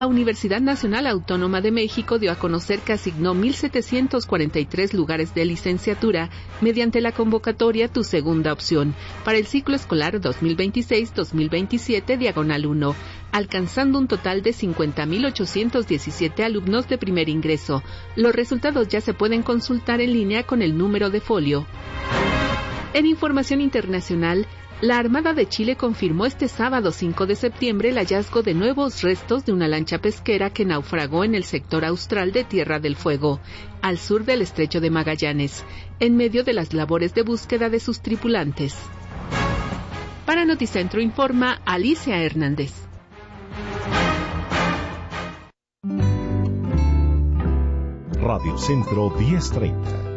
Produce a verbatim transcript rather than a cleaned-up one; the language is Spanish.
La Universidad Nacional Autónoma de México dio a conocer que asignó mil setecientos cuarenta y tres lugares de licenciatura mediante la convocatoria Tu Segunda Opción para el ciclo escolar dos mil veintiséis dos mil veintisiete diagonal uno, alcanzando un total de cincuenta mil ochocientos diecisiete alumnos de primer ingreso. Los resultados ya se pueden consultar en línea con el número de folio. En información internacional, la Armada de Chile confirmó este sábado cinco de septiembre el hallazgo de nuevos restos de una lancha pesquera que naufragó en el sector austral de Tierra del Fuego, al sur del Estrecho de Magallanes, en medio de las labores de búsqueda de sus tripulantes. Para Noticentro informa Alicia Hernández. Radio Centro diez treinta.